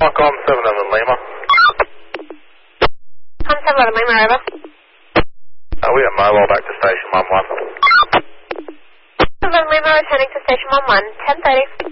Com 711 Lima. Com 711 Lima, over. We have mobile back to station 11. 711 Lima, returning to station 11, 10:30.